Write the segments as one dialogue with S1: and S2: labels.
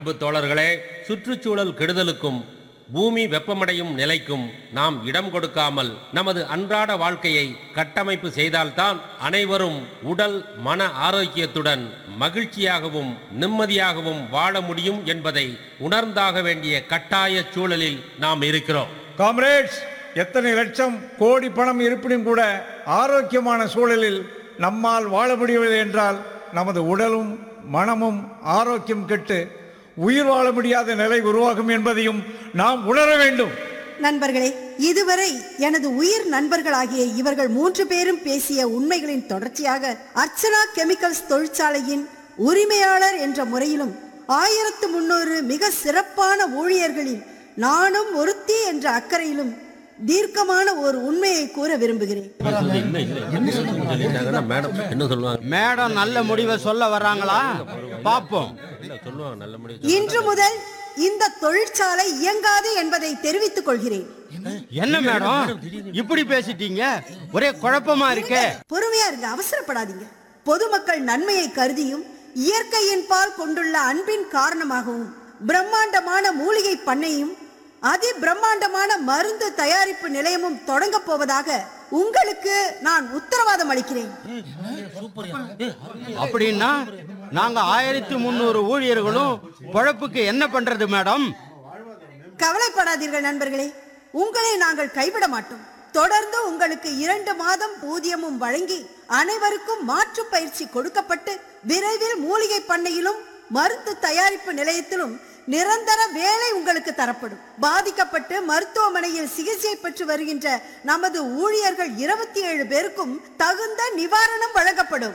S1: அன்பு தோழர்களே, சுற்றுச்சூழல் கெடுதலுக்கும் பூமி வெப்பமடையும் நிலைக்கும் நாம் இடம் கொடுக்காமல் நமது அன்றாட வாழ்க்கையை கட்டமைப்பு செய்தால்தான் அனைவரும் உடல் மன ஆரோக்கியத்துடன் மகிழ்ச்சியாகவும் நிம்மதியாகவும் வாழ முடியும் என்பதை உணர்ந்தாக வேண்டிய கட்டாய சூழலில் நாம் இருக்கிறோம்.
S2: காம்ரேட்ஸ், எத்தனை லட்சம் கோடி பணம் இருப்பினும் கூட ஆரோக்கியமான சூழலில் நம்மால் வாழ முடியவில்லை என்றால் நமது உடலும் மனமும் ஆரோக்கியம் கெட்டு உயிர் வாழ முடியாத நிலை உருவாகும் என்பதையும் நாம் உணர வேண்டும்.
S3: நண்பர்களே, இதுவரை எனது உயிர் நண்பர்களாகிய இவர்கள் 3 பேரும் பேசிய உண்மைகளின் தொடர்ச்சியாக அர்ச்சனா கெமிக்கல்ஸ் தொழிற்சாலையின் உரிமையாளர் என்ற முறையிலும் 1300 மிக சிறப்பான ஊழியர்களில் நானும் ஒருத்தி என்ற அக்கறையிலும் தீர்க்கமான ஒரு உண்மையை கூற விரும்புகிறேன்.
S4: மேடம் நல்ல முடிவை சொல்ல வர்றாங்களா? பாப்போம்.
S3: இன்று முதல் இந்த தொழிற்சாலை இயங்காது என்பதை தெரிவித்துக் கொள்கிறேன்.
S4: என்ன மேடம் இப்படி பேசிட்டீங்க? ஒரே குழப்பமா இருக்கே.
S3: பொறுமையா இருங்க, அவசரப்படாதீங்க. பொதுமக்கள் நன்மையை கருதியும் இயற்கையின் பால் கொண்டுள்ள அன்பின் காரணமாகவும் பிரம்மாண்டமான மூலிகை பண்ணையும் அதி பிரம்மாண்டமான மருந்து தயாரிப்பு நிலையமும் தொடங்க போவதாக உங்களுக்கு நான் உத்தரவாதம் அளிக்கிறேன்.
S4: அப்படின்னா நாங்க 1300 ஊழியர்களும் பொழப்புக்கு என்ன பண்றது மேடம்?
S3: கவலைப்படாதீர்கள் நண்பர்களே, உங்களை நாங்கள் கைவிட மாட்டோம். தொடர்ந்து உங்களுக்கு 2 மாதம் ஊதியமும் வழங்கி அனைவருக்கும் மாற்று பயிற்சி கொடுக்கப்பட்டு விரைவில் மூலிகை பண்ணையிலும் மருந்து தயாரிப்பு நிலையத்திலும் நிரந்தர வேலை உங்களுக்கு தரப்படும். பாதிக்கப்பட்டு மருத்துவமனையில் சிகிச்சை பெற்று வருகின்ற நமது ஊழியர்கள் 27 பேருக்கும் தகுந்த நிவாரணம் வழங்கப்படும்.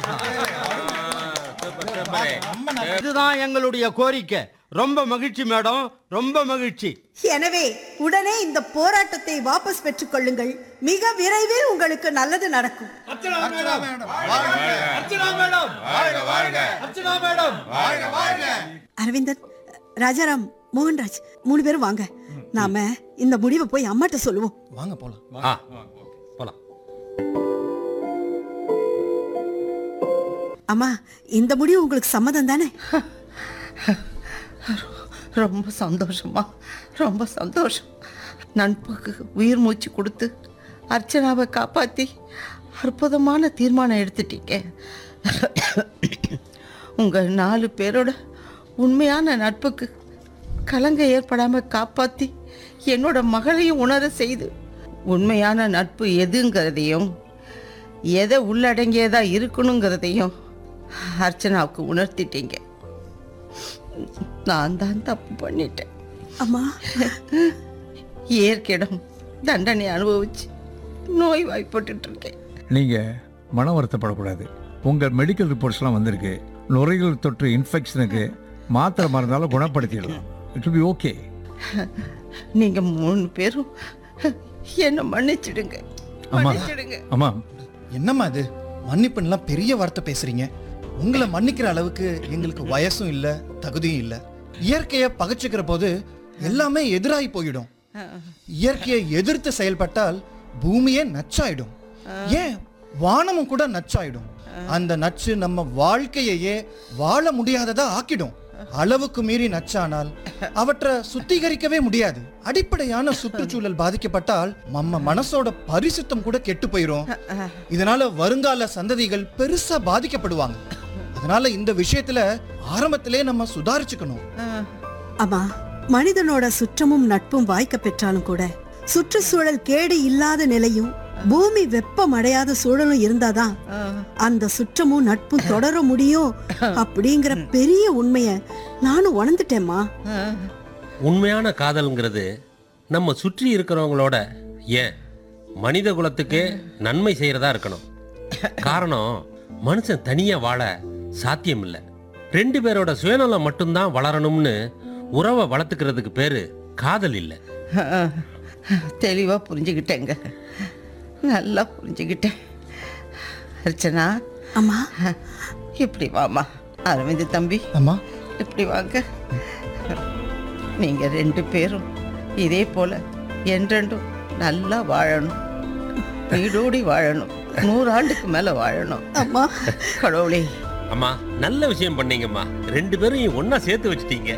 S4: இதுதான் எங்களுடைய கோரிக்கை. ரொம்ப மகிழ்ச்சி மேடம், ரொம்ப மகிழ்ச்சி.
S3: எனவே உடனே இந்த போராட்டத்தை வாபஸ் பெற்றுக் கொள்ளுங்கள். மிக விரைவில் உங்களுக்கு நல்லது நடக்கும். அரவிந்தன், ராஜாராம், மோகன்ராஜ் 3 பேரும் வாங்க. நாம இந்த முடிவை போய் அம்மாட்ட சொல்லுவோம்.
S5: வாங்க போலாம்.
S1: போலாம்.
S3: அம்மா, இந்த முடிவு உங்களுக்கு சம்மதம் தானே?
S6: ரொம்ப சந்தோஷமா, ரொம்ப சந்தோஷம். நண்புக்கு உயிர் மூச்சு கொடுத்து அர்ச்சனாவை காப்பாற்றி அற்புதமான தீர்மானம் எடுத்துட்டீங்க. உங்கள் 4 பேரோட உண்மையான நட்புக்கு கலங்க ஏற்படாமல் காப்பாற்றி என்னோட மகளையும் உணர செய்து உண்மையான நட்பு எதுங்கிறதையும் எதை உள்ளடங்கியதாக இருக்கணுங்கிறதையும் அர்ச்சனாவுக்கு உணர்த்திட்டீங்க. நான் தான் தப்பு பண்ணிட்டேன்
S3: அம்மா.
S6: இயற்கையிடம் தண்டனை அனுபவிச்சு நோய் வாய்ப்பட்டு இருக்கேன்.
S2: நீங்கள் மன வருத்தப்படக்கூடாது. உங்கள் மெடிக்கல் ரிப்போர்ட்ஸ்லாம் வந்திருக்கு. நுரையீரல் தொற்று இன்ஃபெக்ஷனுக்கு மாத்திரை மருந்தாலும் குணப்படுத்திடலாம். It will be okay.
S6: நீங்கள் 3 பேரும் என்னை மன்னிச்சிடுங்க. மன்னிச்சிடுங்க.
S2: அம்மா,
S5: என்னம்மா இது? மன்னிப்புலாம் பெரிய வார்த்தை பேசுறீங்க. உங்களை மன்னிக்கிற அளவுக்கு எங்களுக்கு வயசும் இல்ல, தகுதியும் இல்ல. இயற்கையை பகைச்சுக்கிற போது எல்லாமே எதிராகி போயிடும். இயற்கையை எதிர்த்து செயல்பட்டால் பூமியே நச்சாயிடும். ஏன் வானமும் கூட நச்சாயிடும். அந்த நச்சு நம்ம வாழ்க்கையே வாழ முடியாததா ஆக்கிடும். அளவுக்கு மீறி நச்சானால் அவற்றை சுத்திகரிக்கவே முடியாது. அடிப்படையான சுற்றுச்சூழல் பாதிக்கப்பட்டால் நம்ம மனசோட பரிசுத்தம் கூட கெட்டு போயிரும். இதனால வருங்கால சந்ததிகள் பெருசா பாதிக்கப்படுவாங்க. அதனால இந்த விஷயத்துல ஆரம்பத்திலே நம்ம சுதாரிச்சுக்கணும்.
S3: அம்மா, மனிதனோட சுற்றமும் நட்பும் வாய்க்க பெற்றாலும் கூட சுற்றுச்சூழல் கேடு இல்லாத நிலையும் பூமி வெப்பம் அடையாத சூழலும் இருந்தாதான் அந்த சுற்றமும் நட்பும் தொடர முடியும் அப்படிங்கிற பெரிய உண்மைய நானும் உணர்ந்துட்டேம்மா.
S1: உண்மையான காதல்ங்கிறது நம்ம சுற்றி இருக்கிறவங்களோட, ஏன் மனித குலத்துக்கு நன்மை செய்யறதா இருக்கணும். காரணம், மனுஷன் தனியா வாழ சாத்தியம் இல்லை. 2 பேரோட சுயநலம் மட்டும்தான் வளரணும்னு உறவை வளர்த்துக்கிறதுக்கு பேரு காதல் இல்லை.
S6: தெளிவா புரிஞ்சுக்கிட்டேங்க, நல்லா புரிஞ்சுக்கிட்டேன். அர்ச்சனா
S3: அம்மா,
S6: இப்படி வாமா. அரவிந்த் தம்பி,
S5: அம்மா
S6: இப்படி வாங்க. நீங்க 2 பேரும் இதே போல என்றென்றும் நல்லா வாழணும், வீடோடி வாழணும், 100 ஆண்டுக்கு மேல வாழணும்.
S3: அம்மா,
S6: கடவுளே
S1: அம்மா நல்ல விஷயம் பண்ணீங்கம்மா. 2 பேரும் ஒண்ணா சேர்த்து வச்சிட்டீங்க.